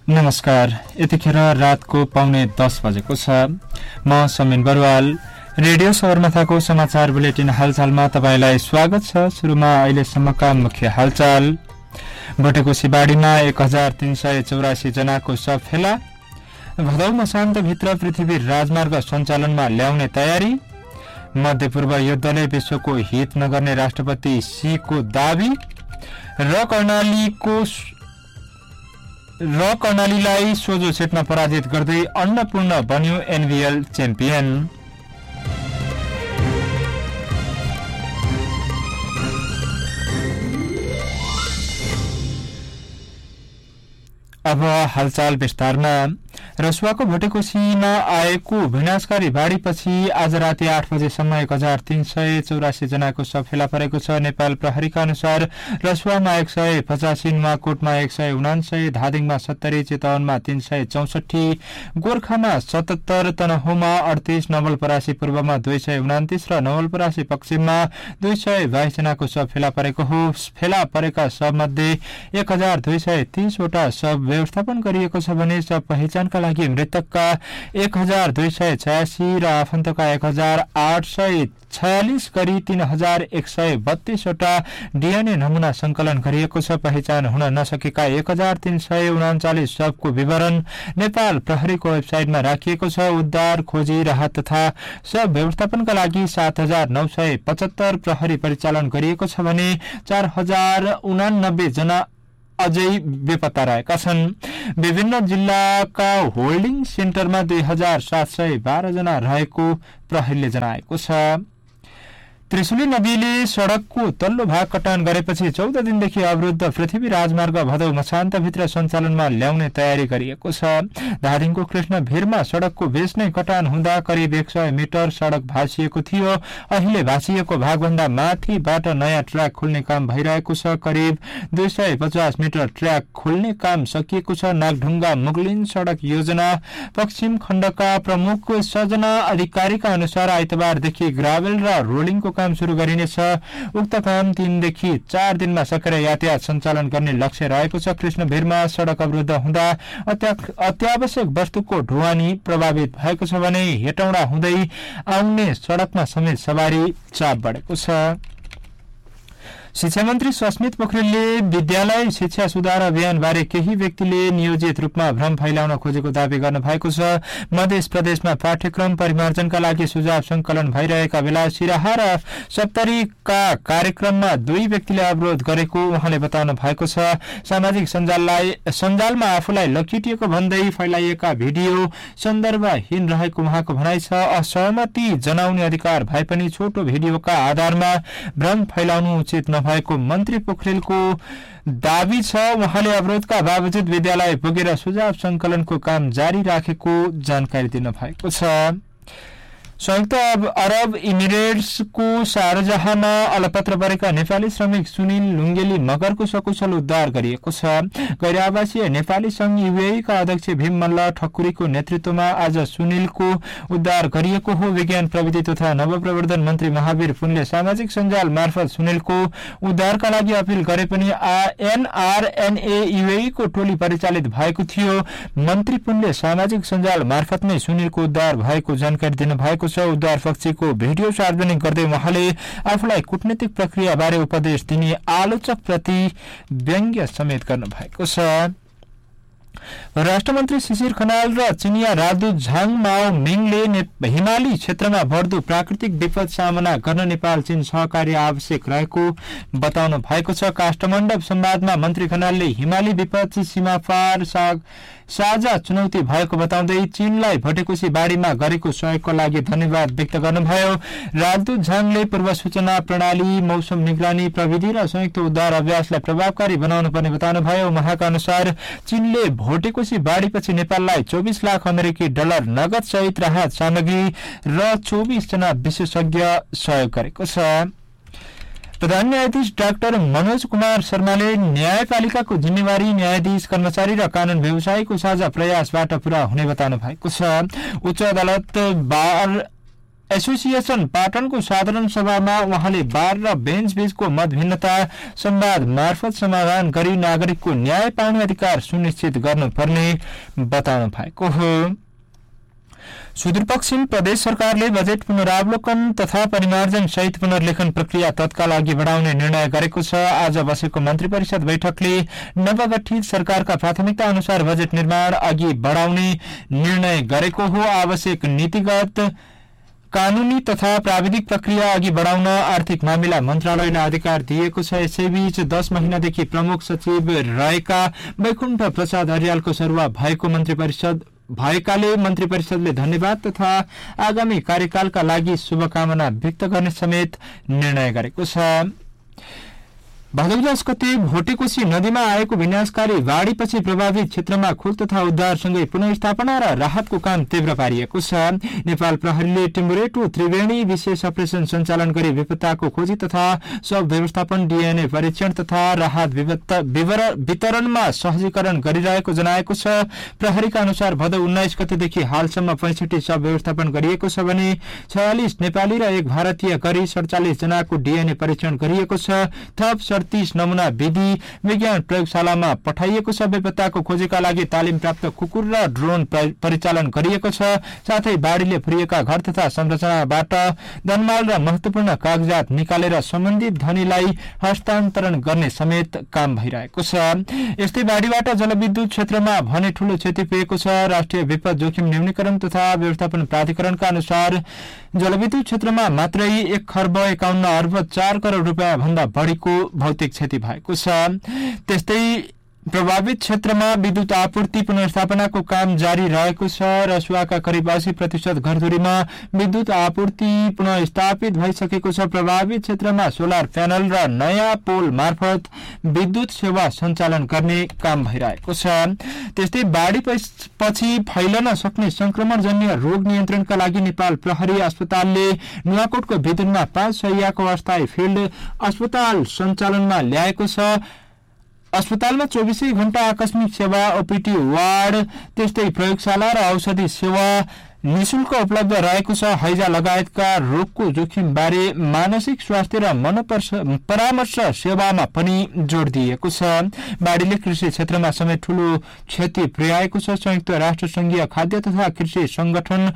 नमस्कार। यतिखेर रातको 9:45 बजेको छ। म समीन बरुवाल रेडियो सगरमाथाको समाचार बुलेटिन हालचालमा तपाईलाई स्वागत छ। सुरुमा अहिलेसम्मका मुख्य हालचाल। भटेकोसी बाढीमा 1384 जनाको शव फेला। भदौ मसान्तभित्र पृथ्वी राजमार्ग सञ्चालनमा ल्याउने तयारी। मध्यपूर्व युद्धले विश्वको हित नगर्ने राष्ट्रपति शीको दावी। र कर्णालीलाई सोझो सेटमा पराजित गर्दै अन्नपूर्ण बन्यो एनबीएल च्याम्पियन। अब हालचाल विस्तारमा। रसुवाको भटेकोसीमा आएको विनाशकारी बाढीपछि आज राति 8 बजेसम्म 1384 जनाको शव फेला परेको छ। नेपाल प्रहरीका अनुसार रसुवामा 185, नुवाकोटमा 179, धादिङमा 70, चितवनमा 364, गोर्खामा 77, तनहुँमा 38, नवलपरासी पूर्वमा 229 र नवलपरासी पश्चिममा 222 जनाको शव फेला परेको हो। फेला परेका शवमध्ये 1230 वटा शव व्यवस्थापन गरिएको छ भने शव पहिचानका लागि मृतकका 1286 र आफन्तका 1846 गरी 3132 वटा डीएनए नमूना संकलन गरिएको छ। पहिचान हुन नसकेका 1339 शवको विवरण नेपाल प्रहरीको वेबसाइटमा राखिएको छ। उद्धार, खोजी, राहत तथा शव व्यवस्थापनका लागि 7975 प्रहरी परिचालन गरिएको छ भने 4089 जना अझै बेपत्ता रहेका छन्। विभिन्न जिल्लाका होल्डिङ सेन्टरमा 2712 जना रहेको प्रहरीले जनाएको छ। त्रिशुली नदीले सड़कको तल्लो भाग कटान गरेपछि 14 दिनदेखि अवरुद्ध पृथ्वी राजमार्ग भदौ मसान्तभित्र सञ्चालनमा ल्याउने तयारी गरिएको छ। धादिङको कृष्ण भिरमा सड़कको बेस नै कटान हुँदा करिब 100 मिटर सड़क भाँसिएको थियो। अहिले भाँसिएको भागभन्दा माथिबाट नयाँ ट्र्याक खोल्ने काम भइरहेको छ। करिब 250 मिटर ट्र्याक खोल्ने काम सकिएको छ। नागढुङ्गा मुगलिन सड़क योजना पश्चिम खण्डका प्रमुख सजना अधिकारीका अनुसार आइतबारदेखि ग्राभेल र रोलिङको काम शुरू गरिनेछ। उक्त काम 3 देखि 4 दिनमा सकेर यातायात सञ्चालन गर्ने लक्ष्य रहेको छ। कृष्णभिरमा सड़क अवरुद्ध हुँदा अत्यावश्यक वस्तुको ढुवानी प्रभावित भएको छ भने हेटौँडा हुँदै आउने सड़कमा समेत सवारी चाप बढेको छ। शिक्षा मन्त्री सस्मित पोखरेलले विद्यालय शिक्षा सुधार अभियान बारे केही व्यक्तिले नियोजित रूपमा भ्रम फैलाउन खोजेको दावी गर्नु भएको छ। मध्य प्रदेशमा पाठ्यक्रम परिमार्जनका लागि सुझाव संकलन भइरहेका बेला सिराहा र सप्तरीका कार्यक्रममा 2 व्यक्तिले अवरोध गरेको उहाँले बताउनु भएको छ। सामाजिक सञ्जालमा आफूलाई लकिटिएको भन्दै फैलाइएका भिडियो सन्दर्भहीन रहेको उहाँको भनाइ छ। असहमति जनाउने अधिकार भए पनि छोटो भिडियोका आधारमा भ्रम फैलाउनु उचित भएको मन्त्री पोखरेलको दावी छ। उहाँले अवरोधका बावजुद विद्यालय पुगेर सुझाव संकलनको काम जारी राखेको जानकारी दिनुभएको छ। संयुक्त अरब इमिरेट्सको शारजाहमा अलपत्र परेका नेपाली श्रमिक सुनिल लुङ्गेली मगरको सकुशल उद्धार गरिएको छ। गैर आवासीय नेपाली संघ यूएई का अध्यक्ष भीम मल्ल ठकुरीको नेतृत्वमा आज सुनिलको उद्धार गरिएको हो। विज्ञान प्रविधि तथा नवप्रवर्धन मन्त्री महावीर पुनले सामाजिक सञ्जाल मार्फत सुनिलको उद्धारका लागि अपील गरे पनि एनआरएनए यूएई को टोली परिचालित भएको थियो। मन्त्री पुनले सामाजिक सञ्जाल मार्फत नै सुनिलको उद्धार भएको जानकारी दिनुभएको छ। उद्धार पक्षीको भिडियो सार्वजनिक गर्दै उहाँले आफूलाई कूटनीतिक प्रक्रिया बारे उपदेश दिने आलोचक प्रति व्यङ्ग्य समेत गर्नु भएको छ। राष्ट्रमन्त्री शिशिर खनाल र चिनिया राजदूत झाङ माओ मिङले हिमाली क्षेत्रमा बढ्दो प्राकृतिक विपद सामना गर्न नेपाल चीन सहकार्य आवश्यक रहेको बताउनु भएको छ। काष्ठमण्डप संवादमा मन्त्री खनालले हिमाली विपद सीमा पार साझा चुनौती भएको बताउँदै चीनलाई भटेकोसी बाढीमा गरेको सहयोगको लागि धन्यवाद व्यक्त गर्नुभयो। राजदूत झाङले पूर्व सूचना प्रणाली, मौसम निगरानी प्रविधि र संयुक्त उद्धार अभ्यासलाई प्रभावकारी बनाउनु पर्ने बताउनुभयो। उहाँका अनुसार चीनले भटेकोसी बाढीपछि नेपाललाई 24 लाख अमेरिकी डलर नगद सहित राहत सामग्री र 24 जना विशेषज्ञ सहयोग गरेको छ। प्रधान न्यायाधीश डाक्टर मनोज कुमार शर्माले न्यायपालिकाको जिम्मेवारी न्यायाधीश, कर्मचारी र कानून व्यवसायीको साझा प्रयासबाट पूरा हुने बताउनु भएको छ। उच्च अदालत बार एसोसिएसन पाटनको साधारण सभामा उहाँले बार र बेन्च बीचको मतभिन्नता संवाद मार्फत समाधान गरी नागरिकको न्याय पाउने अधिकार सुनिश्चित गर्नुपर्ने बताउनु भएको हो। सुदूरपश्चिम प्रदेश सरकारले बजेट पुनरावलोकन तथा परिमार्जन सहित पुनर्लेखन प्रक्रिया तत्काल अघि बढाउने निर्णय गरेको छ। आज बसेको मन्त्री परिषद बैठकले नवगठित सरकारका प्राथमिकता अनुसार बजेट निर्माण अघि बढाउने निर्णय गरेको हो। आवश्यक नीतिगत कानूनी तथा प्राविधिक प्रक्रिया अघि बढाउन आर्थिक मामिला मन्त्रालयलाई अधिकार दिएको छ। यसैबीच 10 महिनादेखि प्रमुख सचिव रहेका वैकुण्ठ प्रसाद अर्यालको सरुवा भएकाले मन्त्री परिषदले धन्यवाद तथा आगामी कार्यकालका लागि शुभकामना व्यक्त गर्ने समेत निर्णय गरेको छ। भदौ 10 गते भोटेकोशी नदीमा आएको विनाशकारी बाढ़ीपछि प्रभावित क्षेत्रमा खोल तथा उद्धारसँगै पुनर्स्थापना र राहतको काम तीव्र पारिएको छ। नेपाल प्रहरीले टिम्बुरे टु त्रिवेणी विशेष अपरेसन सञ्चालन गरी विपत्ताको खोजी तथा शव व्यवस्थापन, डीएनए परीक्षण तथा राहत वितरणमा सहजीकरण गरिरहेको जनाएको छ। प्रहरीका अनुसार भदौ 19 गतेदेखि हालसम्म 65 शव व्यवस्थापन गरिएको छ भने 46 नेपाली र 1 भारतीय गरी 47 जनाको डीएनए परीक्षण गरिएको छ। थप 30 नमूना विधि विज्ञान प्रयोगशालामा पठाइएको छ। बेपत्ताको खोजीका लागि तालिम प्राप्त कुकुर र ड्रोन परिचालन गरिएको छ। साथै बाढ़ीले फुरिएका घर तथा संरचनाबाट धनमाल र महत्वपूर्ण कागजात निकालेर सम्बन्धित धनीलाई हस्तान्तरण गर्ने समेत काम भइरहेको छ। यस्तै बाढ़ीबाट जलविद्युत क्षेत्रमा भने ठूलो क्षति पुगेको छ। राष्ट्रिय विपद जोखिम न्यूनीकरण तथा व्यवस्थापन प्राधिकरणका अनुसार जलविद्युत क्षेत्रमा मात्रै 1,51 अर्ब 4 करोड़ रुपियाँ भन्दा बढ़ीको भौतिक क्षति भएको छ। त्यस्तै प्रभावित क्षेत्रमा विद्युत आपूर्ति पुनर्स्थापनाको काम जारी रहेको छ। रसुवाका करिब 80% घरधुरीमा विद्युत आपूर्ति पुनर्स्थापित भइसकेको छ। प्रभावित क्षेत्रमा सोलर प्यानल र नयाँ पोल मार्फत विद्युत सेवा सञ्चालन गर्ने काम भइरहेको छ। त्यस्तै बाढ़ी पछि फैलन सक्ने संक्रमणजन्य रोग नियन्त्रणका लागि नेपाल प्रहरी अस्पतालले नुवाकोटको भित्रमा 5 शैय्याको अस्थायी फिल्ड अस्पताल सञ्चालनमा ल्याएको छ। अस्पतालमा 24 घण्टा आकस्मिक सेवा, ओपीटी वार्ड, त्यस्तै प्रयोगशाला र औषधि सेवा निशुल्क उपलब्ध रहेको छ। हैजा लगायतका रोगको जोखिम बारे मानसिक स्वास्थ्य र परामर्श सेवामा पनि जोड़ दिएको छ। बाढ़ीले कृषि क्षेत्रमा समेत ठूलो क्षति पुर्याएको छ। संयुक्त राष्ट्र संघीय खाद्य तथा कृषि संगठन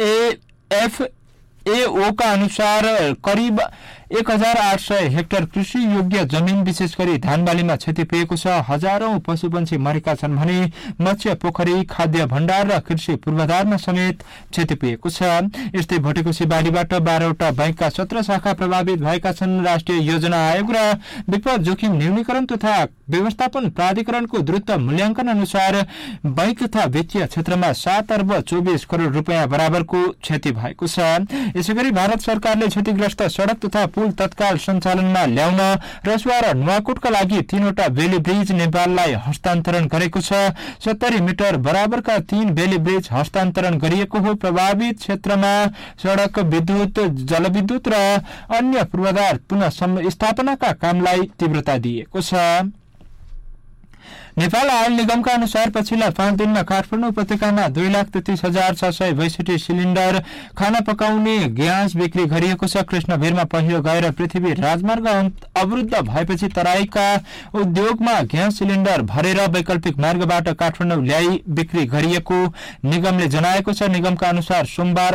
FAO का अनुसार करिब 1800 हेक्टर कृषि योग्य जमिन विशेष गरी धान बालीमा क्षति पुगेको छ। हजारौं पशुपन्छी मरेका छन् भने मत्स्य पोखरी, खाद्य भण्डार र कृषि पूर्वाधारमा समेत क्षति पुगेको छ। यस्तै भोटेकोशी बाढ़ीबाट 12वटा बैंकका 17 शाखा प्रभावित भएका छन्। राष्ट्रिय योजना आयोग र विपद जोखिम न्यूनीकरण तथा व्यवस्थापन प्राधिकरणको द्रुत मूल्याङ्कन अनुसार बैंक तथा वित्तीय क्षेत्रमा 7 अर्ब 24 करोड़ रुपियाँ बराबरको क्षति भएको छ। यसैगरी भारत सरकारले क्षतिग्रस्त सड़क तथा पुल तत्काल सञ्चालनमा ल्याउन रसुवा र नुवाकोटका लागि 3वटा बेली ब्रिज नेपाललाई हस्तान्तरण गरेको छ। 70 मिटर बराबरका 3 बेली ब्रिज हस्तान्तरण गरिएको हो। प्रभावित क्षेत्रमा सड़क, विद्युत, जलविद्युत र अन्य पूर्वाधार पुनः स्थापनाका कामलाई तीव्रता दिएको छ। नेपाल आयल निगमका अनुसार पछिल्ला 5 दिनमा काठमाडौँ उपत्यकामा 2,33,662 सिलिन्डर खाना पकाउने ग्यास बिक्री गरिएको छ। कृष्णभिरमा पहिरो गएर पृथ्वी राजमार्ग अवरुद्ध भएपछि तराईका उद्योगमा ग्यास सिलिन्डर भरेर वैकल्पिक मार्गबाट काठमाडौँ ल्याई बिक्री गरिएको निगमले जनाएको छ। निगमका अनुसार सोमबार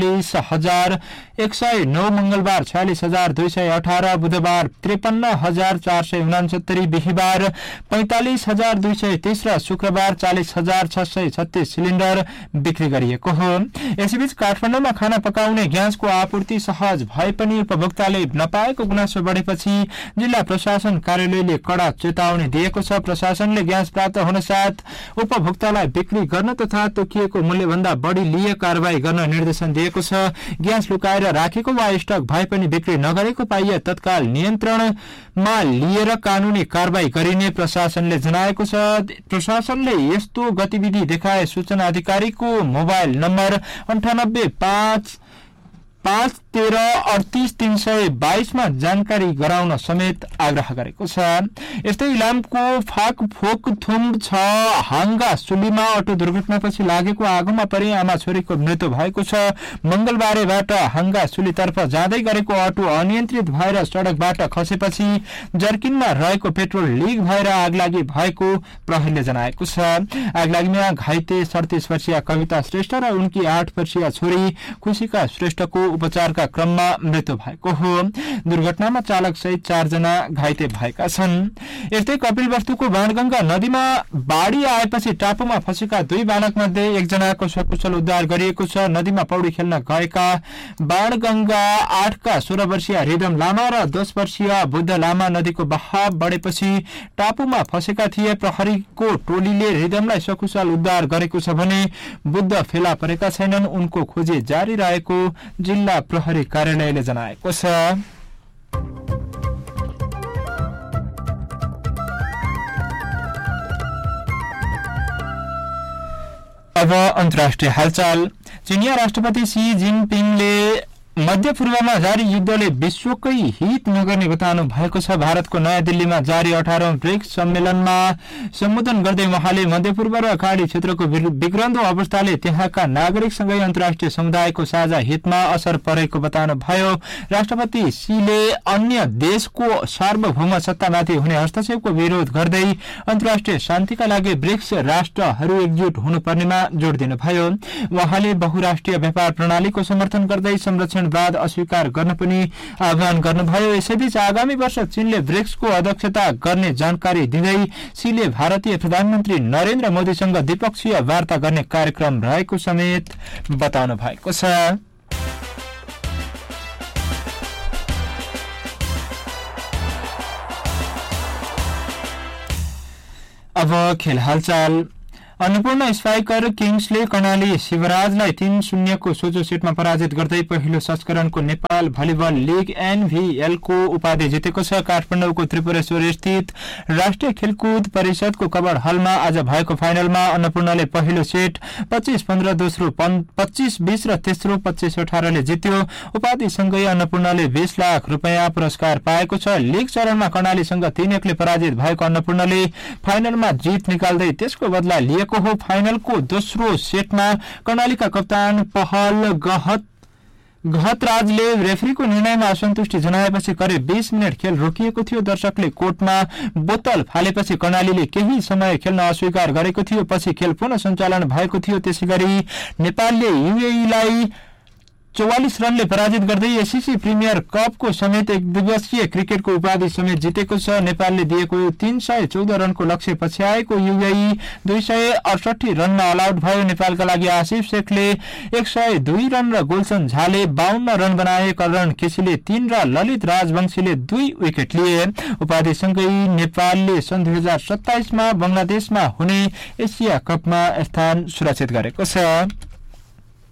48,109, मंगलबार 46,218, बुधबार 53,469, बिहिबार 45,230 र शुक्रबार 40,636 सिलिन्डर बिक्री गरिएको हो। यसैबीच काठमाडौँमा खाना पकाउने ग्यासको आपूर्ति सहज भए पनि उपभोक्ताले नपाएको गुनासो बढेपछि जिल्ला प्रशासन कार्यालयले कड़ा चेतावनी दिएको छ। प्रशासनले ग्यास प्राप्त हुन साथ उपभोक्तालाई बिक्री गर्न तथा तोकिएको मूल्यभन्दा बढ़ी लिए कारबाही गर्न निर्देशन दिएको छ। ग्यास लुकाएर राखेको वा स्टक भए पनि बिक्री नगरेको पाइए तत्काल नियन्त्रणमा लिएर कानूनी कारबाही गरिने प्रशासनले जनाएको छ। प्रशासनले यस्तो गतिविधि देखाए सूचना अधिकारीको मोबाइल नम्बर 98 513-38-322 मा जानकारी गराउन समेत आग्रह गरेको छ। यस्तै इलामको फाकफोकथुम 6 हाङ्गा सुलीमा अटो दुर्घटनापछि लागेको आगोमा परि आमा छोरीको मृत्यु भएको छ। मंगलबारबाट हाङ्गा सुलीतर्फ जाँदै गरेको अटो अनियन्त्रित भएर सड़कबाट खसेपछि जर्किनमा रहेको पेट्रोल लिक भएर आगलागी भएको प्रहरीले जनाएको छ। आगलागीमा घाइते 37 वर्षीय कविता श्रेष्ठ र उनकी 8 वर्षीय छोरी खुशिका श्रेष्ठको उपचारका क्रममा मृत्यु भएको हो। दुर्घटनामा चालक सहित 4 जना घाइते भएका छन्। यस्तै कपिलवस्तुको बाणगंगा नदीमा बाढ़ी आएपछि टापुमा फँसेका 2 बालक मध्ये 1 जनाको सकुशल उद्धार गरिएको छ। नदीमा पौडी खेल्न गएका बाणगंगा 8 का 16 वर्षीय रिदम लामा र 10 वर्षीय बुद्ध लामा नदीको बहाव बढेपछि टापुमा फँसेका थिए। प्रहरीको टोलीले रिदमलाई सकुशल उद्धार गरेको छ भने बुद्ध फेला परेका छैनन्। उनको खोजी जारी रहेको जिल्ला प्रहरी कार्यालयले जनाएको छ। अब अन्तर्राष्ट्रिय हालचाल। चीनिया राष्ट्रपति सी जिनपिङले मध्य पूर्वमा जारी युद्धले विश्वकै हित नगर्ने बताउनु भएको छ। भारतको नयाँ दिल्लीमा जारी 18औं ब्रिक्स सम्मेलनमा सम्बोधन गर्दै उहाँले मध्य पूर्व र खाडी क्षेत्रको बिग्रन्दो अवस्थाले त्यहाँका नागरिकसँगै अन्तर्राष्ट्रिय समुदायको साझा हितमा असर परेको बताउनु भयो। राष्ट्रपति सीले अन्य देशको सार्वभौम सत्तामाथि हुने हस्तक्षेपको विरोध गर्दै अन्तर्राष्ट्रिय शान्तिका लागि ब्रिक्स राष्ट्रहरू एकजुट हुनुपर्नेमा जोड़ दिनुभयो। उहाँले बहुराष्ट्रिय व्यापार प्रणालीको समर्थन गर्दै संरक्षणवाद अस्वीकार गर्न पनि आह्वान गर्नुभयो। यसैबीच आगामी वर्ष चीनले ब्रिक्सको अध्यक्षता गर्ने जानकारी दिँदै सीले भारतीय प्रधानमन्त्री नरेन्द्र मोदीसँग द्विपक्षीय वार्ता गर्ने कार्यक्रम रहेको समेत बताउनु भएको छ। अब खेल हालचाल। अन्नपूर्ण स्पाइकर किङ्सले कर्णाली शिवराजलाई 3-0 को सोझो सेटमा पराजित गर्दै पहिलो संस्करणको नेपाल भलिबल लीग NVL को उपाधि जितेको छ। काठमाडौँको त्रिपुरेश्वर स्थित राष्ट्रिय खेलकुद परिषदको कवर हलमा आज भएको फाइनलमा अन्नपूर्णले पहिलो सेट 25-15, दोस्रो 25-20 र तेस्रो 25-18 ले जित्यो। उपाधिसँगै अन्नपूर्णले 20 लाख रुपियाँ पुरस्कार पाएको छ। लीग चरणमा कर्णालीसँग 3-1 ले पराजित भएको अन्नपूर्णले फाइनलमा जित निकाल्दै त्यसको बदला लिएको हो। फाइनलको दोस्रो सेटमा कर्णालीका कप्तान पहल गहतराजले रेफ्रीको निर्णयमा असन्तुष्टि जनाएपछि करिब 20 मिनट खेल रोकिएको थियो। दर्शकले कोर्टमा बोतल फालेपछि कर्णालीले केही समय खेल्न अस्वीकार गरेको थियो। पछि खेल पुनः सञ्चालन भएको थियो। त्यसैगरी नेपालले UAE-लाई 44 रनले पराजित गर्दै एससीसी प्रिमियर कपको समेत एक दिवसीय क्रिकेटको उपाधि समेत जितेको छ। नेपालले दिएको 314 रनको लक्ष्य पछ्याएको UAE 268 रनमा अल आउट भयो। नेपालका लागि आसिफ शेखले 102 रन र गुलसन झाले 52 रन बनाए। करण केसीले 3 र ललित राजवंशीले 2 विकेट लिए। उपाधिसँगै नेपालले सन् 2027 मा बंगलादेशमा हुने एसिया कपमा स्थान सुरक्षित गरेको छ।